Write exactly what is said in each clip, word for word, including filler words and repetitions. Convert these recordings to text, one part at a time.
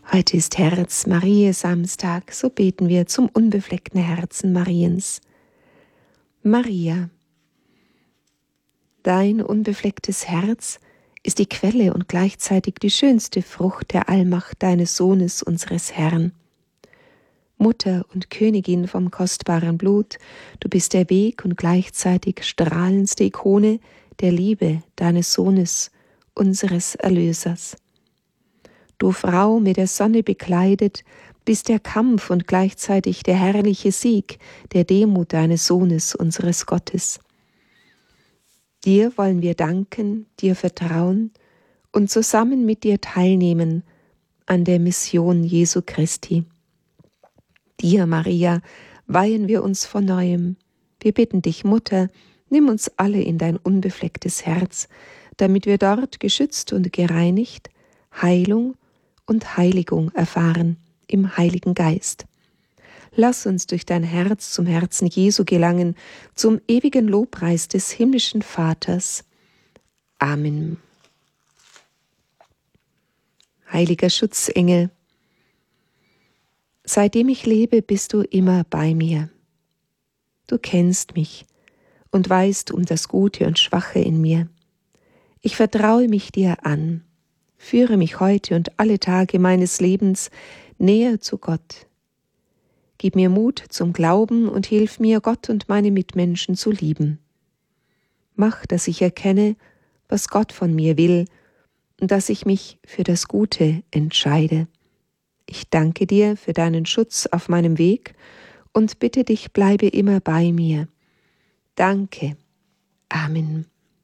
Heute ist Herz-Marie-Samstag, so beten wir zum unbefleckten Herzen Mariens. Maria, dein unbeflecktes Herz ist die Quelle und gleichzeitig die schönste Frucht der Allmacht deines Sohnes, unseres Herrn. Mutter und Königin vom kostbaren Blut, du bist der Weg und gleichzeitig strahlendste Ikone der Liebe deines Sohnes, unseres Erlösers. Du Frau mit der Sonne bekleidet, bist der Kampf und gleichzeitig der herrliche Sieg der Demut deines Sohnes, unseres Gottes. Dir wollen wir danken, dir vertrauen und zusammen mit dir teilnehmen an der Mission Jesu Christi. Dir, Maria, weihen wir uns von Neuem. Wir bitten dich, Mutter, nimm uns alle in dein unbeflecktes Herz, damit wir dort geschützt und gereinigt Heilung und Heiligung erfahren im Heiligen Geist. Lass uns durch dein Herz zum Herzen Jesu gelangen, zum ewigen Lobpreis des himmlischen Vaters. Amen. Heiliger Schutzengel, seitdem ich lebe, bist du immer bei mir. Du kennst mich und weißt um das Gute und Schwache in mir. Ich vertraue mich dir an. Führe mich heute und alle Tage meines Lebens näher zu Gott. Gib mir Mut zum Glauben und hilf mir, Gott und meine Mitmenschen zu lieben. Mach, dass ich erkenne, was Gott von mir will und dass ich mich für das Gute entscheide. Ich danke dir für deinen Schutz auf meinem Weg und bitte dich, bleibe immer bei mir. Danke. Amen.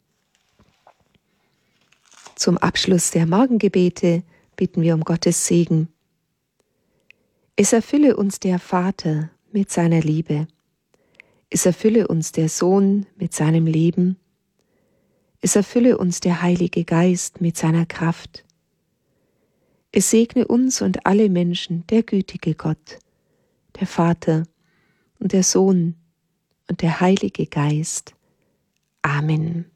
Zum Abschluss der Morgengebete bitten wir um Gottes Segen. Es erfülle uns der Vater mit seiner Liebe. Es erfülle uns der Sohn mit seinem Leben. Es erfülle uns der Heilige Geist mit seiner Kraft. Es segne uns und alle Menschen der gütige Gott, der Vater und der Sohn und der Heilige Geist. Amen.